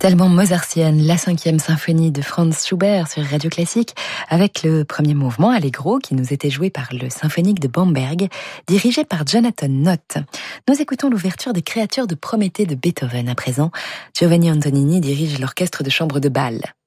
Totalement mozartienne, la 5e symphonie de Franz Schubert sur Radio Classique, avec le premier mouvement Allegro qui nous était joué par le symphonique de Bamberg, dirigé par Jonathan Nott. Nous écoutons l'ouverture des Créatures de Prométhée de Beethoven. À présent, Giovanni Antonini dirige l'orchestre de chambre de Bâle.